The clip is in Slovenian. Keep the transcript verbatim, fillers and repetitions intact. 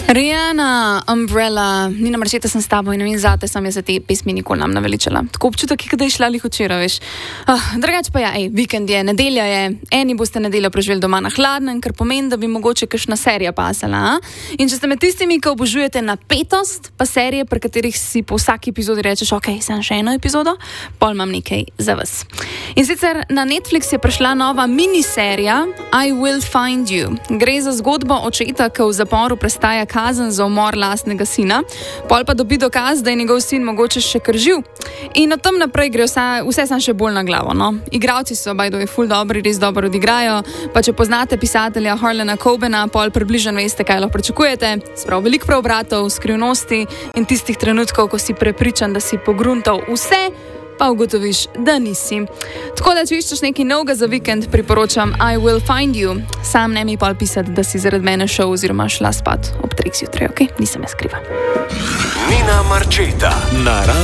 Rihanna, Umbrella, Nina Marčeta sem s tabo in ne vem zate, sem jaz za te pesmi nikoli nam naveličala. Tako občutek, da je šla lih včeraj, veš. Uh, drugač pa ja, ej, vikend je, nedelja je, eni boste nedeljo preživeli doma na hladnem, kar pomeni, da bi mogoče kakšna serija pasala. A? In če ste med tistimi, ki obožujete napetost, pa serije, pri katerih si po vsaki epizodi rečeš, ok, sem še eno epizodo, pol imam nekaj za vas. In sicer na Netflix je prišla nova miniserija I Will Find You. Gre za zgodbo očeta, ki v zaporu prestaja kazen za umor lastnega sina, pol pa dobi dokaz, da je njegov sin mogoče še kar živ. In od tam naprej gre vse, vse sam še bolj na glavo. No? Igravci so, by the way, ful dobri, res dobro odigrajo, pa če poznate pisatelja Harlana Cobena, pol približno veste, kaj lahko pričakujete. Sprav veliko preobratov, skrivnosti in tistih trenutkov, ko si prepričan, da si pogruntal vse, pa ugotoviš, da nisi. Tako da, če iščeš nekaj novega za vikend, priporočam I Will Find You. Sam ne mi pa pisati, da si zaradi mene šel oziroma šla spat ob treh zjutraj, ok? Nisem jaz kriva. Nina Marčeta na